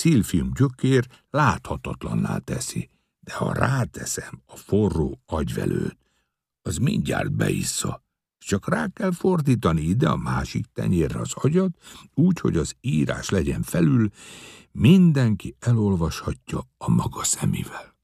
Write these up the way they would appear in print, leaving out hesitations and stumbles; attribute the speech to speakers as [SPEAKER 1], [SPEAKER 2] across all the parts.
[SPEAKER 1] szilfium gyökér láthatatlanná teszi, de ha ráteszem a forró agyvelőt, az mindjárt beissza. Csak rá kell fordítani ide a másik tenyérre az agyat, úgy, hogy az írás legyen felül, mindenki elolvashatja a maga szemével.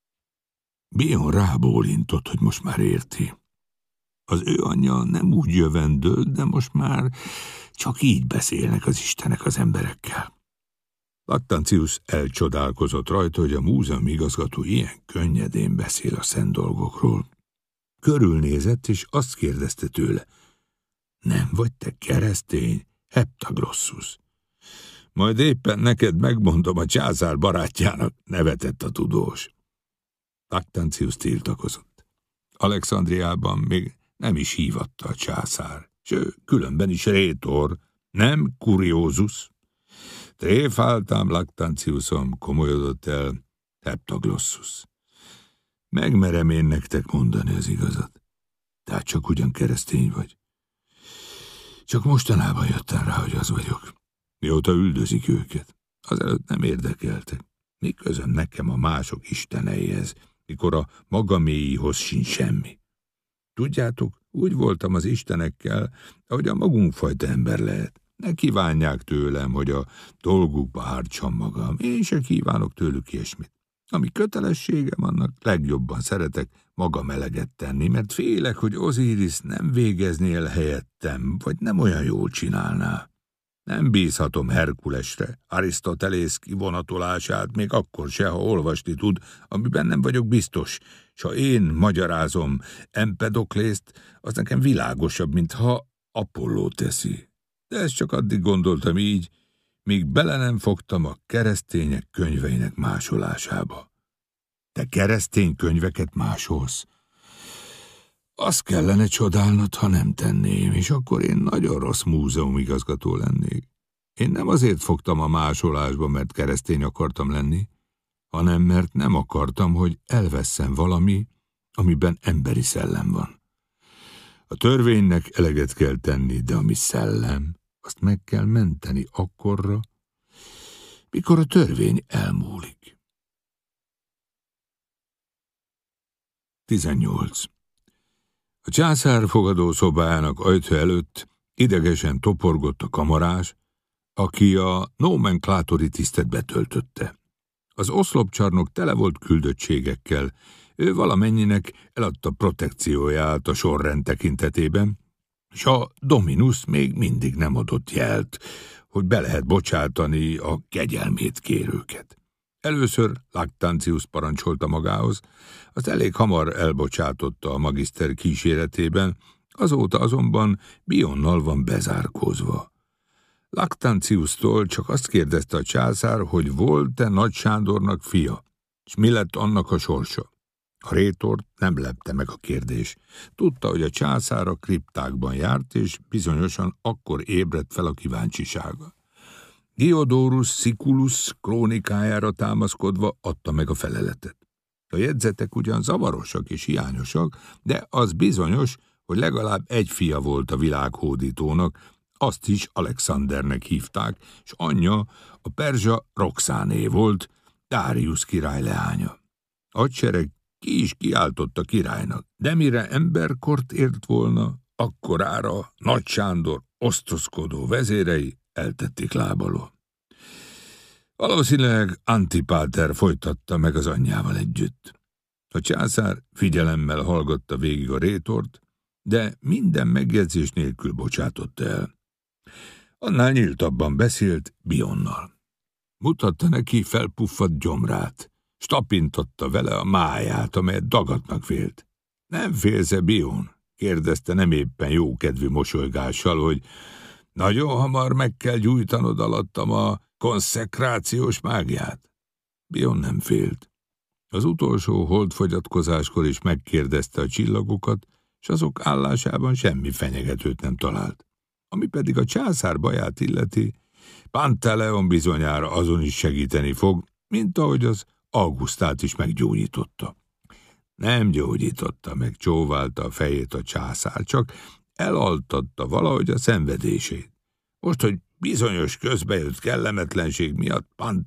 [SPEAKER 1] Bion rábólintott, hogy most már érti. Az ő anyja nem úgy jövendőlt, de most már csak így beszélnek az istenek az emberekkel. Lactantius elcsodálkozott rajta, hogy a múzeum igazgató ilyen könnyedén beszél a szent dolgokról. Körülnézett, és azt kérdezte tőle: nem vagy te keresztény, Heptaglossus? Majd éppen neked megmondom a császár barátjának, nevetett a tudós. Lactantius tiltakozott. Alexandriában még nem is hívatta a császár, s ő különben is rétor, nem kuriózus. Tréfáltam, Lactantiusom, komolyodott el Heptaglossus. Megmerem én nektek mondani az igazat. Tehát csak ugyan keresztény vagy. Csak mostanában jöttem rá, hogy az vagyok. Mióta üldözik őket. Azelőtt nem érdekeltek. Mi közöm nekem a mások isteneihez, mikor a magaméihoz sincs semmi. Tudjátok, úgy voltam az istenekkel, ahogy a magunkfajta ember lehet. Ne kívánják tőlem, hogy a dolgukba ártsam magam. Én se kívánok tőlük ilyesmit. Ami kötelességem, annak legjobban szeretek magam eleget tenni, mert félek, hogy Ozirisz nem végezné el helyettem, vagy nem olyan jól csinálná. Nem bízhatom Herkulesre, Arisztotelész kivonatolását, még akkor se, ha olvasni tud, amiben nem vagyok biztos, s ha én magyarázom Empedoklészt, az nekem világosabb, mintha Apolló teszi. De ezt csak addig gondoltam így, míg bele nem fogtam a keresztények könyveinek másolásába. Te keresztény könyveket másolsz? Azt kellene csodálnod, ha nem tenném, és akkor én nagyon rossz múzeumigazgató lennék. Én nem azért fogtam a másolásba, mert keresztény akartam lenni, hanem mert nem akartam, hogy elvesszen valami, amiben emberi szellem van. A törvénynek eleget kell tenni, de ami szellem, azt meg kell menteni akkorra, mikor a törvény elmúlik. 18. A császár fogadószobájának ajtó előtt idegesen toporgott a kamarás, aki a nomenklátori tisztet betöltötte. Az oszlopcsarnok tele volt küldöttségekkel, ő valamennyinek eladta protekcióját a sorrend tekintetében, s a Dominus még mindig nem adott jelt, hogy be lehet bocsátani a kegyelmét kérőket. Először Lactantius parancsolta magához, azt elég hamar elbocsátotta a magiszter kíséretében, azóta azonban Bionnal van bezárkózva. Lactantiustól csak azt kérdezte a császár, hogy volt-e Nagy Sándornak fia, és mi lett annak a sorsa. A rétort nem lepte meg a kérdés. Tudta, hogy a császár a kriptákban járt, és bizonyosan akkor ébredt fel a kíváncsisága. Diodorus Siculus krónikájára támaszkodva adta meg a feleletet. A jegyzetek ugyan zavarosak és hiányosak, de az bizonyos, hogy legalább egy fia volt a világhódítónak, azt is Alexandernek hívták, s anyja a perzsa Roxáné volt, Dárius király leánya. Hadsereg ki is kiáltotta királynak, de mire emberkort ért volna, akkorára Nagy Sándor osztozkodó vezérei eltették lábalól. Valószínűleg Antipáter folytatta meg az anyjával együtt. A császár figyelemmel hallgatta végig a rétort, de minden megjegyzés nélkül bocsátotta el. Annál nyíltabban beszélt Bionnal. Mutatta neki felpuffadt gyomrát, s tapintotta vele a máját, amelyet dagadnak vélt. Nem félsz-e, Bion? Kérdezte nem éppen jókedvű mosolygással, hogy nagyon hamar meg kell gyújtanod alattam a konszekrációs mágiát. Bion nem félt. Az utolsó holdfogyatkozáskor is megkérdezte a csillagokat, s azok állásában semmi fenyegetőt nem talált. Ami pedig a császár baját illeti, Panteleon bizonyára azon is segíteni fog, mint ahogy az Augustát is meggyógyította. Nem gyógyította meg, csóválta a fejét a császár, csak elaltatta valahogy a szenvedését. Most, hogy bizonyos közbejött kellemetlenség miatt